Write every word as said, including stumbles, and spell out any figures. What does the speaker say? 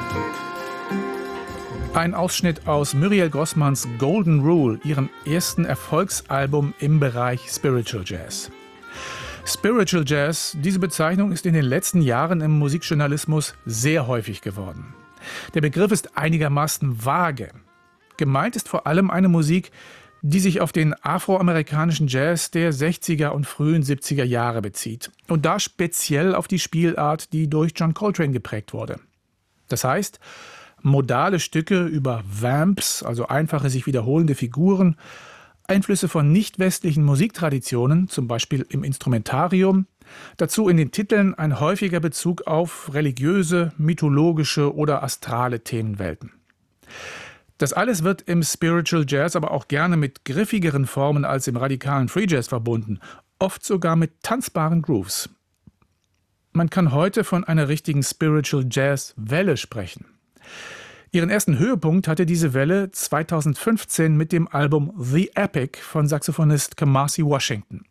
Ein Ausschnitt aus Muriel Grossmanns Golden Rule, ihrem ersten Erfolgsalbum im Bereich Spiritual Jazz. Spiritual Jazz, diese Bezeichnung ist in den letzten Jahren im Musikjournalismus sehr häufig geworden. Der Begriff ist einigermaßen vage. Gemeint ist vor allem eine Musik, die sich auf den afroamerikanischen Jazz der sechziger und frühen siebziger Jahre bezieht. Und da speziell auf die Spielart, die durch John Coltrane geprägt wurde. Das heißt, modale Stücke über Vamps, also einfache, sich wiederholende Figuren, Einflüsse von nicht-westlichen Musiktraditionen, zum Beispiel im Instrumentarium, dazu in den Titeln ein häufiger Bezug auf religiöse, mythologische oder astrale Themenwelten. Das alles wird im Spiritual Jazz aber auch gerne mit griffigeren Formen als im radikalen Free Jazz verbunden, oft sogar mit tanzbaren Grooves. Man kann heute von einer richtigen Spiritual Jazz-Welle sprechen. Ihren ersten Höhepunkt hatte diese Welle zweitausendfünfzehn mit dem Album The Epic von Saxophonist Kamasi Washington.